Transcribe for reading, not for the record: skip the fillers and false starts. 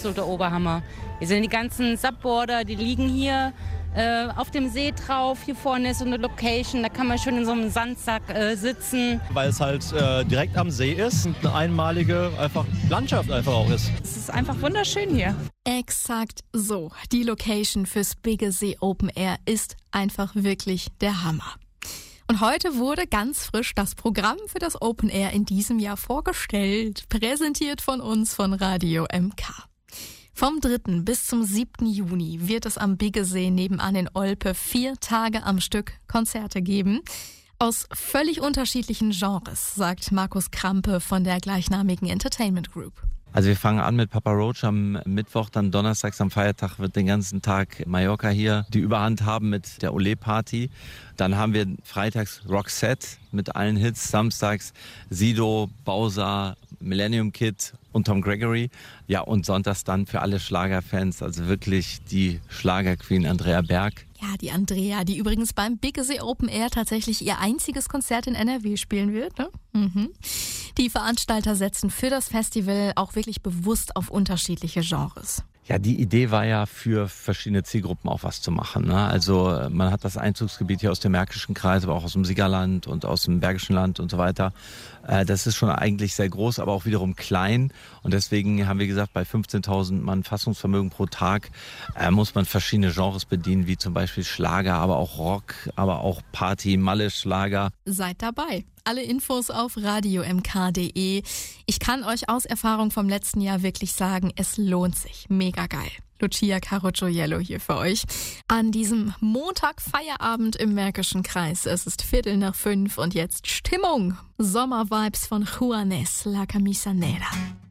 absoluter Oberhammer. Wir sind die ganzen Subboarder, die liegen hier auf dem See drauf. Hier vorne ist so eine Location, da kann man schön in so einem Sandsack sitzen. Weil es halt direkt am See ist und eine einmalige Landschaft einfach auch ist. Es ist einfach wunderschön hier. Exakt so. Die Location fürs Biggesee Open Air ist einfach wirklich der Hammer. Und heute wurde ganz frisch das Programm für das Open Air in diesem Jahr vorgestellt, präsentiert von uns von Radio MK. Vom 3. bis zum 7. Juni wird es am Biggesee nebenan in Olpe 4 Tage am Stück Konzerte geben. Aus völlig unterschiedlichen Genres, sagt Markus Krampe von der gleichnamigen Entertainment Group. Also wir fangen an mit Papa Roach am Mittwoch, dann donnerstags am Feiertag wird den ganzen Tag Mallorca hier die Überhand haben mit der Olé-Party. Dann haben wir freitags Roxette mit allen Hits, samstags Sido, Bowser, Millennium Kid und Tom Gregory. Ja, und sonntags dann für alle Schlagerfans, also wirklich die Schlagerqueen Andrea Berg. Ja, die Andrea, die übrigens beim Biggesee Open Air tatsächlich ihr einziges Konzert in NRW spielen wird. Ne? Die Veranstalter setzen für das Festival auch wirklich bewusst auf unterschiedliche Genres. Ja, die Idee war ja für verschiedene Zielgruppen auch was zu machen. Ne? Also man hat das Einzugsgebiet hier aus dem Märkischen Kreis, aber auch aus dem Siegerland und aus dem Bergischen Land und so weiter. Das ist schon eigentlich sehr groß, aber auch wiederum klein. Und deswegen haben wir gesagt, bei 15.000 Mann Fassungsvermögen pro Tag muss man verschiedene Genres bedienen, wie zum Beispiel Schlager, aber auch Rock, aber auch Party, Malle, Schlager. Seid dabei. Alle Infos auf radiomk.de. Ich kann euch aus Erfahrung vom letzten Jahr wirklich sagen, es lohnt sich. Mega geil. Lucia Carocciollo hier für euch. An diesem Montag Feierabend im Märkischen Kreis. Es ist 4:45 und jetzt Stimmung. Sommervibes von Juanes, La Camisa Negra.